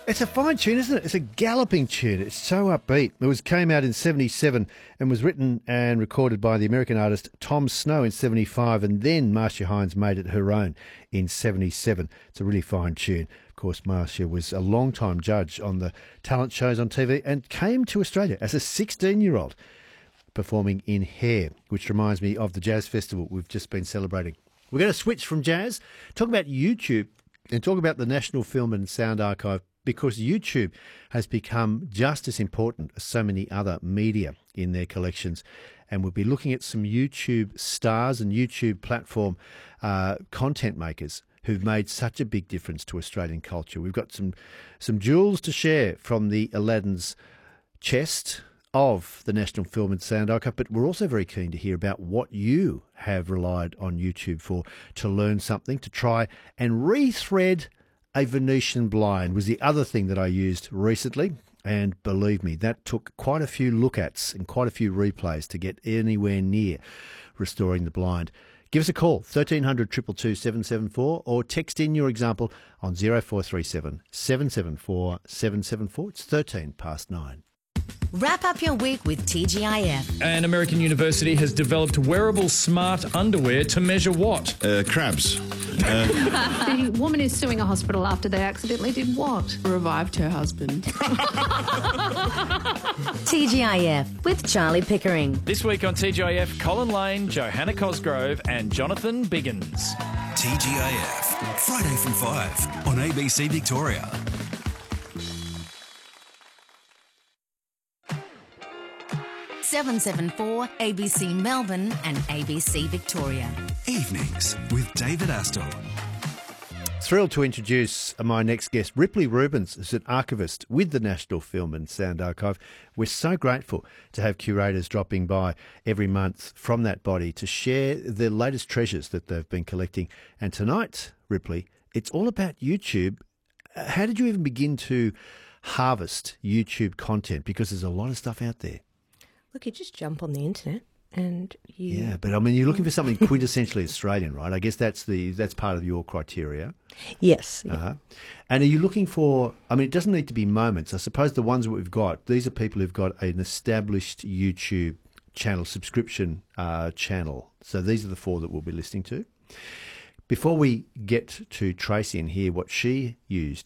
It's a fine tune, isn't it? It's a galloping tune. It's so upbeat. Came out in 77 and was written and recorded by the American artist Tom Snow in 75, and then Marcia Hines made it her own in 77. It's a really fine tune. Of course, Marcia was a long-time judge on the talent shows on TV and came to Australia as a 16-year-old performing in Hair, which reminds me of the Jazz Festival we've just been celebrating. We're going to switch from jazz, talk about YouTube, and talk about the National Film and Sound Archive, because YouTube has become just as important as so many other media in their collections. And we'll be looking at some YouTube stars and YouTube platform content makers who've made such a big difference to Australian culture. We've got some jewels to share from the Aladdin's chest of the National Film and Sound Archive, but we're also very keen to hear about what you have relied on YouTube for to learn something, to try and rethread a Venetian blind was the other thing that I used recently. And believe me, that took quite a few look-ats and quite a few replays to get anywhere near restoring the blind. Give us a call, 1300 222 774, or text in your example on 0437 774 774. It's 13 past 9. Wrap up your week with TGIF. An American university has developed wearable smart underwear to measure what? Crabs. The woman is suing a hospital after they accidentally did what? Revived her husband. TGIF with Charlie Pickering. This week on TGIF, Colin Lane, Johanna Cosgrove and Jonathan Biggins. TGIF, Friday from 5 on ABC Victoria. .774 ABC Melbourne and ABC Victoria. Evenings with David Astor. Thrilled to introduce my next guest. Ripley Rubens is an archivist with the National Film and Sound Archive. We're so grateful to have curators dropping by every month from that body to share the latest treasures that they've been collecting. And tonight, Ripley, it's all about YouTube. How did you even begin to harvest YouTube content? Because there's a lot of stuff out there. Look, you just jump on the internet and you... Yeah, but I mean, you're looking for something quintessentially Australian, right? I guess that's part of your criteria. Yes. Yeah. Uh-huh. And are you looking for, I mean, it doesn't need to be moments. I suppose the ones that we've got, these are people who've got an established YouTube channel, subscription channel. So these are the four that we'll be listening to. Before we get to Tracy and hear what she used